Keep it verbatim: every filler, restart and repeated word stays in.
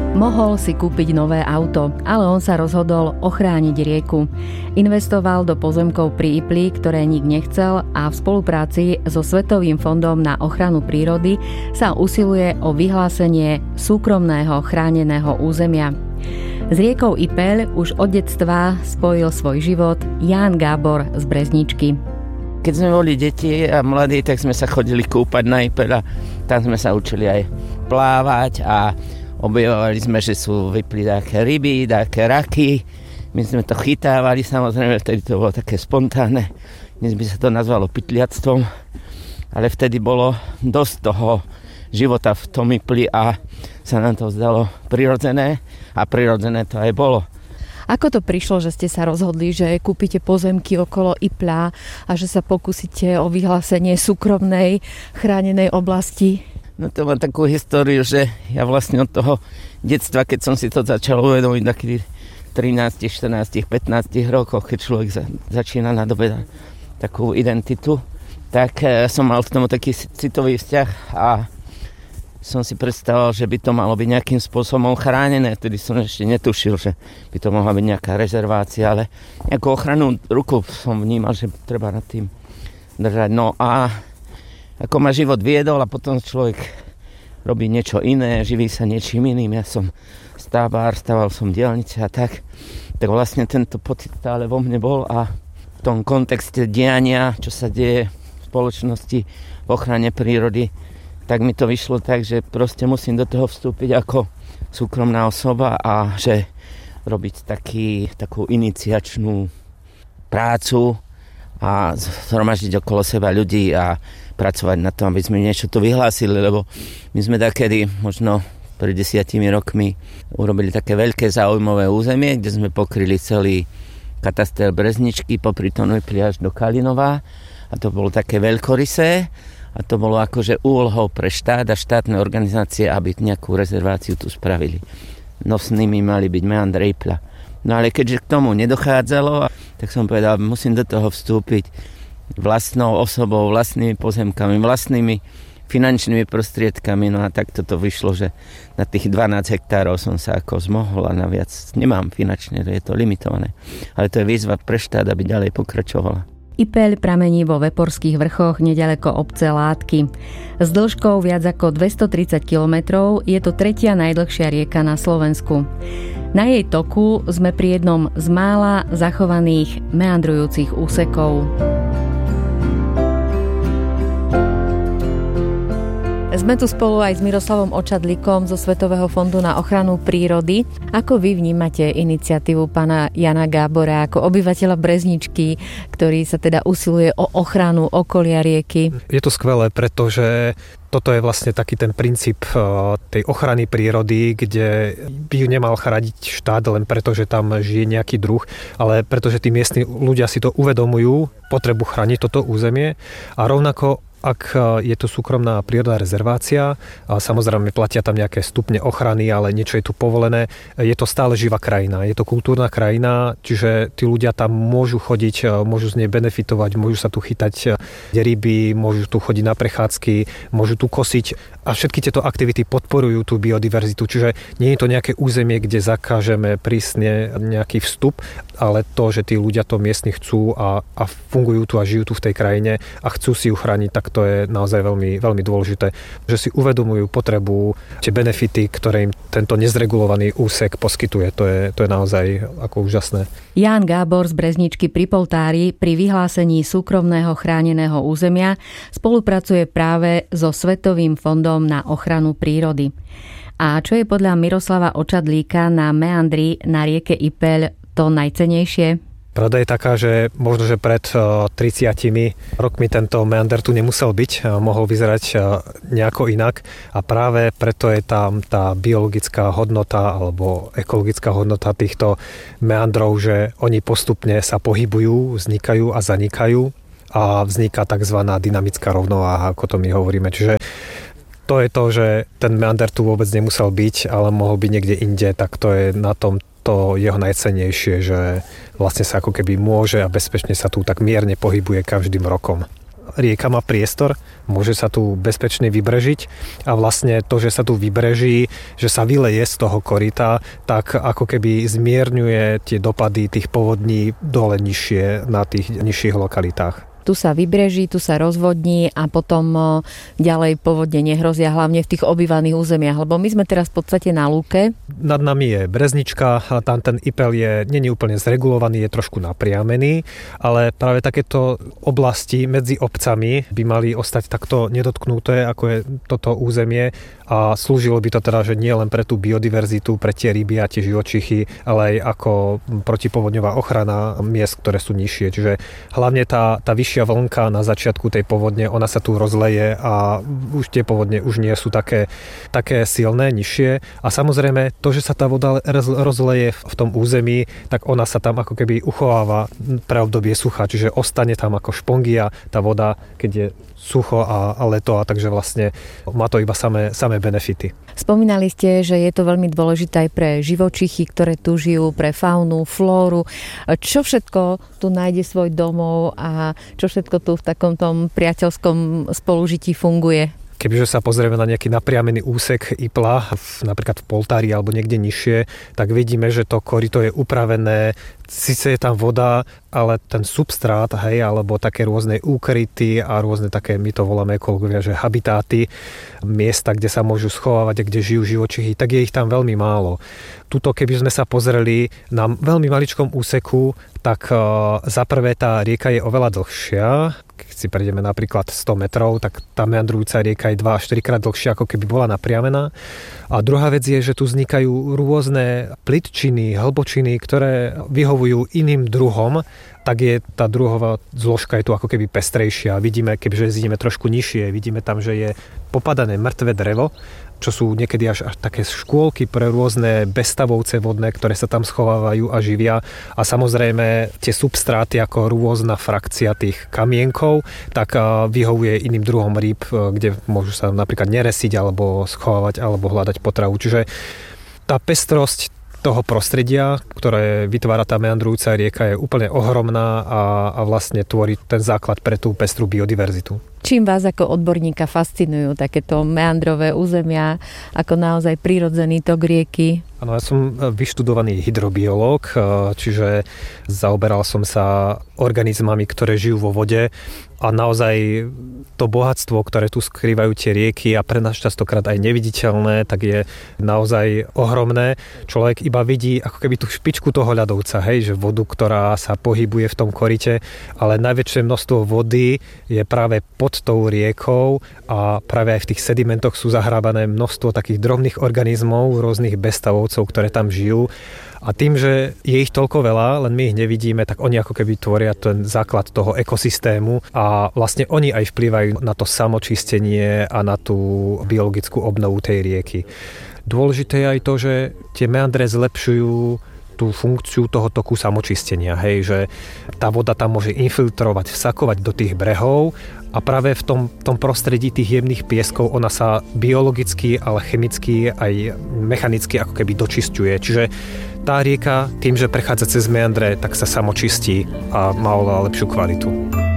Mohol si kúpiť nové auto, ale on sa rozhodol ochrániť rieku. Investoval do pozemkov pri Ipli, ktoré nik nechcel, a v spolupráci so Svetovým fondom na ochranu prírody sa usiluje o vyhlásenie súkromného chráneného územia. S riekou Ipeľ už od detstva spojil svoj život Ján Gábor z Brezničky. Keď sme boli deti a mladí, tak sme sa chodili kúpať na Ipeľ a tam sme sa učili aj plávať a objavovali sme, že sú vypli také ryby, také raky. My sme to chytávali, samozrejme, vtedy to bolo také spontánne. Dnes by sa to nazvalo pytliactvom, ale vtedy bolo dosť toho života v tom Ipli a sa nám to zdalo prirodzené a prirodzené to aj bolo. Ako to prišlo, že ste sa rozhodli, že kúpite pozemky okolo Ipľa a že sa pokúsite o vyhlásenie súkromnej chránenej oblasti? No to má takú históriu, že ja vlastne od toho detstva, keď som si to začal uvedomiť, takých trinásť, štrnásť, pätnásť rokoch, keď človek za, začína nadobedať takú identitu, tak e, som mal k tomu taký citový vzťah a som si predstavoval, že by to malo byť nejakým spôsobom chránené. Vtedy som ešte netušil, že by to mohla byť nejaká rezervácia, ale nejakú ochrannú ruku som vnímal, že treba nad tým držať. No a ako ma život viedol a potom človek robí niečo iné, živí sa niečím iným. Ja som stavbár, staval som diaľnice a tak. Tak vlastne tento pocit stále vo mne bol a v tom kontexte diania, čo sa deje v spoločnosti v ochrane prírody, tak mi to vyšlo tak, že proste musím do toho vstúpiť ako súkromná osoba a že robiť taký, takú iniciačnú prácu a zhromaždiť okolo seba ľudí a pracovať na tom, aby sme niečo tu vyhlásili, lebo my sme takedy, možno pred desiatimi rokmi, urobili také veľké záujmové územie, kde sme pokryli celý kataster Brezničky, popri tomu Ipli až do Kalinova a to bolo také veľkorysé a to bolo akože úlohou pre štát a štátne organizácie, aby nejakú rezerváciu tu spravili. Nosnými mali byť meandre Ipľa. No ale keďže k tomu nedochádzalo, tak som povedal, musím do toho vstúpiť vlastnou osobou, vlastnými pozemkami, vlastnými finančnými prostriedkami. No a tak toto vyšlo, že na tých dvanásť hektárov som sa ako zmohol a naviac nemám finančne, je to limitované. Ale to je výzva pre štát, aby ďalej pokračovala. Ipeľ pramení vo Veporských vrchoch neďaleko obce Látky. S dĺžkou viac ako dvestotridsať kilometrov je to tretia najdlhšia rieka na Slovensku. Na jej toku sme pri jednom z mála zachovaných meandrujúcich úsekov. Sme tu spolu aj s Miroslavom Očadlíkom zo Svetového fondu na ochranu prírody. Ako vy vnímate iniciatívu pána Jána Gábora ako obyvateľa Brezničky, ktorý sa teda usiluje o ochranu okolia rieky? Je to skvelé, pretože toto je vlastne taký ten princíp tej ochrany prírody, kde by ju nemal chrániť štát len preto, že tam žije nejaký druh, ale pretože tí miestni ľudia si to uvedomujú, potrebu chrániť toto územie a rovnako ak je to súkromná prírodná rezervácia, samozrejme platia tam nejaké stupne ochrany, ale niečo je tu povolené, je to stále živá krajina, je to kultúrna krajina, čiže tí ľudia tam môžu chodiť, môžu z nej benefitovať, môžu sa tu chytať ryby, môžu tu chodiť na prechádzky, môžu tu kosiť a všetky tieto aktivity podporujú tú biodiverzitu, čiže nie je to nejaké územie, kde zakážeme prísne nejaký vstup, ale to, že tí ľudia to miestni chcú a, a fungujú tu a žijú tu v tej krajine a chcú si ju chrániť, tak to je naozaj veľmi, veľmi dôležité, že si uvedomujú potrebu, tie benefity, ktoré im tento nezregulovaný úsek poskytuje. To je, to je naozaj ako úžasné. Ján Gábor z Brezničky pri Poltári pri vyhlásení súkromného chráneného územia spolupracuje práve so Svetovým fondom na ochranu prírody. A čo je podľa Miroslava Očadlíka na meandri na rieke Ipeľ to najcennejšie? Pravda je taká, že možno, že pred tridsiatimi rokmi tento meander tu nemusel byť, mohol vyzerať nejako inak a práve preto je tam tá biologická hodnota alebo ekologická hodnota týchto meandrov, že oni postupne sa pohybujú, vznikajú a zanikajú a vzniká tzv. Dynamická rovnováha, ako to my hovoríme. Čiže to je to, že ten meander tu vôbec nemusel byť, ale mohol byť niekde inde, tak to je na tom to jeho najcennejšie, že vlastne sa ako keby môže a bezpečne sa tu tak mierne pohybuje každým rokom. rieka má priestor, môže sa tu bezpečne vybrežiť a vlastne to, že sa tu vybreží, že sa vyleje z toho koryta, tak ako keby zmierňuje tie dopady tých povodní dole nižšie na tých nižších lokalitách. Tu sa vybreží, tu sa rozvodní a potom ďalej povodne nehrozia, hlavne v tých obývaných územiach, lebo my sme teraz v podstate na lúke. Nad nami je Breznička, tam ten Ipel je nie je úplne zregulovaný, je trošku napriamený, ale práve takéto oblasti medzi obcami by mali ostať takto nedotknuté, ako je toto územie a slúžilo by to teda, že nie len pre tú biodiverzitu, pre tie ryby a tie živočichy, ale aj ako protipovodňová ochrana miest, ktoré sú nižšie. Čiže hlavne tá, tá vyššia vlnka na začiatku tej povodne, ona sa tu rozleje a už tie povodne už nie sú také, také silné, nižšie. A samozrejme, to, že sa tá voda rozleje v tom území, tak ona sa tam ako keby uchováva pre obdobie sucha, čiže ostane tam ako špongia tá voda, keď je sucho a, a leto, a takže vlastne má to iba samé, samé benefity. Spomínali ste, že je to veľmi dôležité aj pre živočichy, ktoré tu žijú, pre faunu, flóru. Čo všetko tu nájde svoj domov a čo všetko tu v takom tom priateľskom spolužití funguje? Kebyže sa pozrieme na nejaký napriamený úsek Ipla, napríklad v Poltári alebo niekde nižšie, tak vidíme, že to koryto je upravené, síce je tam voda, ale ten substrát, hej, alebo také rôzne úkryty a rôzne také, my to voláme ekológovia, že habitáty, miesta, kde sa môžu schovávať a kde žijú živočichy, tak je ich tam veľmi málo. Tuto, keby sme sa pozreli na veľmi maličkom úseku, tak uh, za prvé tá rieka je oveľa dlhšia. Keď si prejdeme napríklad sto metrov, tak tá meandrujúca rieka je dva až štyri krát dlhšia, ako keby bola napriamená. A druhá vec je, že tu vznikajú rôzne plitčiny, hlbočiny, ktoré vyhovujú iným druhom, tak je tá druhová zložka je tu ako keby pestrejšia. Vidíme, kebyže zídeme trošku nižšie, vidíme tam, že je popadané mŕtve drevo, čo sú niekedy až, až také škôlky pre rôzne bezstavovce vodné, ktoré sa tam schovávajú a živia. A samozrejme tie substráty ako rôzna frakcia tých kamienkov, tak vyhovuje iným druhom rýb, kde môžu sa napríklad neresiť alebo schovávať alebo hľadať potravu. Čiže tá pestrosť toho prostredia, ktoré vytvára tá meandrujúca rieka, je úplne ohromná a, a vlastne tvorí ten základ pre tú pestrú biodiverzitu. Čím vás ako odborníka fascinujú takéto meandrové územia, ako naozaj prirodzený tok rieky? Áno, ja som vyštudovaný hydrobiológ, čiže zaoberal som sa organizmami, ktoré žijú vo vode a naozaj to bohatstvo, ktoré tu skrývajú tie rieky a pre nás častokrát aj neviditeľné, tak je naozaj ohromné. Človek iba vidí ako keby tú špičku toho ľadovca, hej, že vodu, ktorá sa pohybuje v tom koryte, ale najväčšie množstvo vody je práve pod tou riekou a práve aj v tých sedimentoch sú zahrábané množstvo takých drobných organizmov, rôznych bezstavovcov, ktoré tam žijú. A tým, že je ich toľko veľa, len my ich nevidíme, tak oni ako keby tvoria ten základ toho ekosystému a vlastne oni aj vplývajú na to samočistenie a na tú biologickú obnovu tej rieky. Dôležité je aj to, že tie meandre zlepšujú tú funkciu toho toku samočistenia, hej, že tá voda tam môže infiltrovať, vsakovať do tých brehov a práve v tom, tom prostredí tých jemných pieskov ona sa biologicky, ale chemicky aj mechanicky ako keby dočisťuje. Čiže tá rieka tým, že prechádza cez meandre, tak sa samočistí a má oveľa lepšiu kvalitu.